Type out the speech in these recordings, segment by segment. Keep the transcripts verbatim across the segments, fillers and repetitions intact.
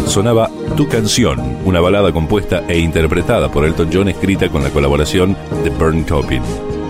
sonaba Tu Canción, una balada compuesta e interpretada por Elton John, escrita con la colaboración de Bernie Taupin.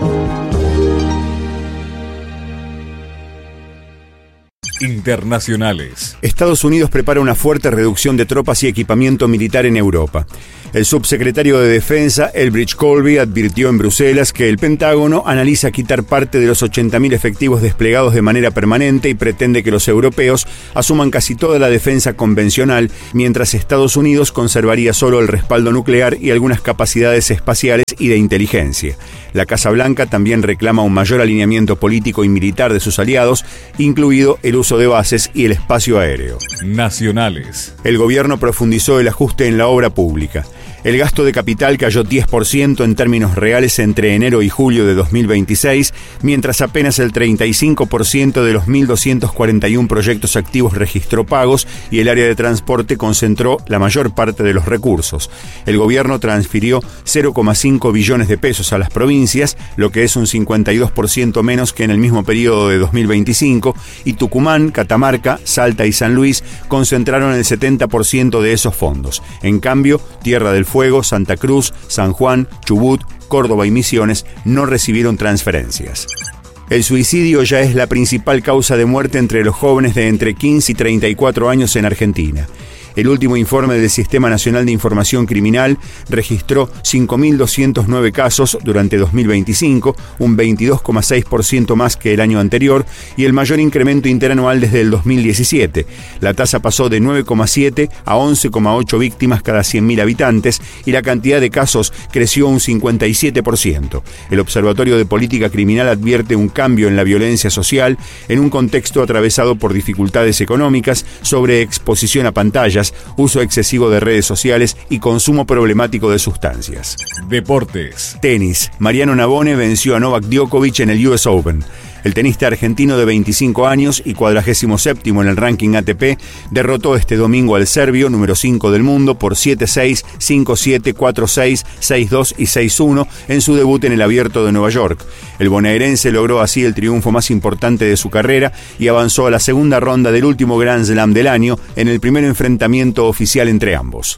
Internacionales. Estados Unidos prepara una fuerte reducción de tropas y equipamiento militar en Europa. El subsecretario de Defensa, Elbridge Colby, advirtió en Bruselas que el Pentágono analiza quitar parte de los ochenta mil efectivos desplegados de manera permanente y pretende que los europeos asuman casi toda la defensa convencional, mientras Estados Unidos conservaría solo el respaldo nuclear y algunas capacidades espaciales y de inteligencia. La Casa Blanca también reclama un mayor alineamiento político y militar de sus aliados, incluido el uso de bases y el espacio aéreo. Nacionales. El gobierno profundizó el ajuste en la obra pública. El gasto de capital cayó diez por ciento en términos reales entre enero y julio de dos mil veintiséis, mientras apenas el treinta y cinco por ciento de los mil doscientos cuarenta y uno proyectos activos registró pagos y el área de transporte concentró la mayor parte de los recursos. El gobierno transfirió cero coma cinco billones de pesos a las provincias, lo que es un cincuenta y dos por ciento menos que en el mismo periodo de dos mil veinticinco, y Tucumán, Catamarca, Salta y San Luis concentraron el setenta por ciento de esos fondos. En cambio, Tierra del Fuego, Santa Cruz, San Juan, Chubut, Córdoba y Misiones no recibieron transferencias. El suicidio ya es la principal causa de muerte entre los jóvenes de entre quince y treinta y cuatro años en Argentina. El último informe del Sistema Nacional de Información Criminal registró cinco mil doscientos nueve casos durante dos mil veinticinco, un veintidós coma seis por ciento más que el año anterior y el mayor incremento interanual desde el dos mil diecisiete. La tasa pasó de nueve coma siete a once coma ocho víctimas cada cien mil habitantes y la cantidad de casos creció un cincuenta y siete por ciento. El Observatorio de Política Criminal advierte un cambio en la violencia social en un contexto atravesado por dificultades económicas, sobreexposición a pantallas, uso excesivo de redes sociales y consumo problemático de sustancias. Deportes. Tenis. Mariano Navone venció a Novak Djokovic en el U S Open. El tenista argentino de veinticinco años y cuadragésimo séptimo en el ranking A T P derrotó este domingo al serbio, número cinco del mundo, por siete seis, cinco siete, cuatro seis, seis dos y seis uno en su debut en el Abierto de Nueva York. El bonaerense logró así el triunfo más importante de su carrera y avanzó a la segunda ronda del último Grand Slam del año en el primer enfrentamiento oficial entre ambos.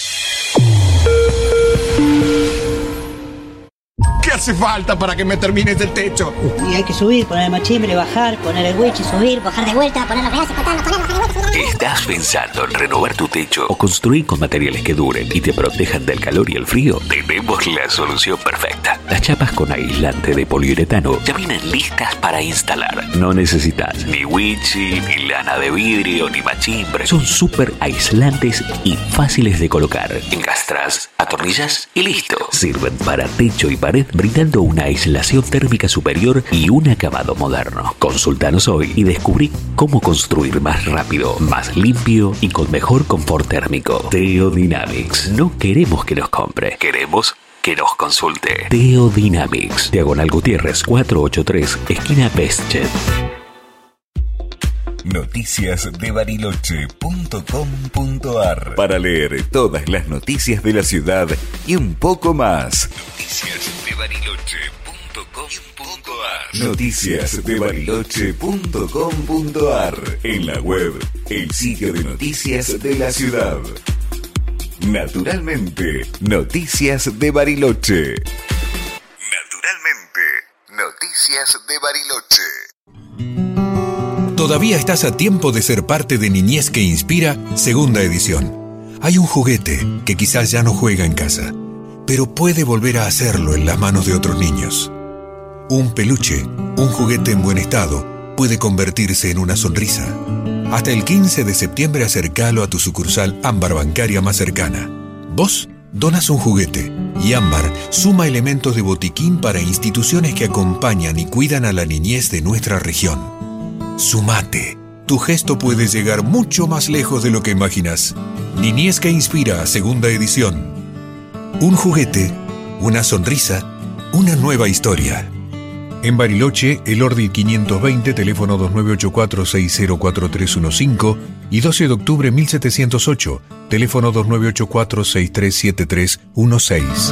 ¿Qué hace falta para que me termines el techo? Y hay que subir, poner el machimbre, bajar, poner el winch, subir, bajar de vuelta, poner los pedazos, cortarlos, poner, bajar de vuelta, subir. ¿Estás pensando en renovar tu techo o construir con materiales que duren y te protejan del calor y el frío? Tenemos la solución perfecta. Las chapas con aislante de poliuretano ya vienen listas para instalar. No necesitas ni winchi, ni lana de vidrio, ni machimbre. Son súper aislantes y fáciles de colocar. Encastras, atornillas y listo. Sirven para techo y pared, brindando una aislación térmica superior y un acabado moderno. Consúltanos hoy y descubrí cómo construir más rápido, más limpio y con mejor confort térmico. Teodynamics. No queremos que nos compre, queremos que nos consulte. Teodynamics. Diagonal Gutiérrez cuatrocientos ochenta y tres, esquina Bestchet. Noticias de Bariloche punto com punto ar para leer todas las noticias de la ciudad y un poco más. Noticias de Bariloche punto com punto ar Noticias de Bariloche punto com punto ar En la web, el sitio de noticias de la ciudad. Naturalmente, Noticias de Bariloche. Naturalmente, Noticias de Bariloche. Todavía estás a tiempo de ser parte de Niñez que Inspira, segunda edición. Hay un juguete que quizás ya no juega en casa, pero puede volver a hacerlo en las manos de otros niños. Un peluche, un juguete en buen estado, puede convertirse en una sonrisa. Hasta el quince de septiembre acércalo a tu sucursal Ámbar bancaria más cercana. Vos donas un juguete y Ámbar suma elementos de botiquín para instituciones que acompañan y cuidan a la niñez de nuestra región. Sumate. Tu gesto puede llegar mucho más lejos de lo que imaginas. Niñez que Inspira, segunda edición. Un juguete, una sonrisa, una nueva historia. En Bariloche, Elordi quinientos veinte, teléfono dos nueve ocho cuatro, seis cero cuatro tres uno cinco y doce de octubre mil setecientos ocho, teléfono dos nueve ocho cuatro, seis tres siete tres uno seis.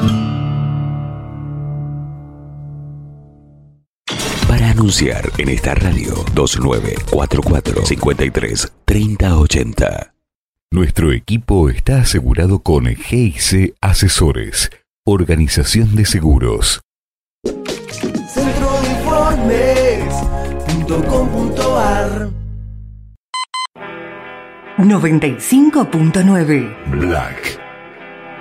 Para anunciar en esta radio, dos nueve cuatro cuatro, cinco tres, tres cero ocho cero. Nuestro equipo está asegurado con G I C Asesores, Organización de Seguros. centro de informes punto com punto ar noventa y cinco punto nueve Black.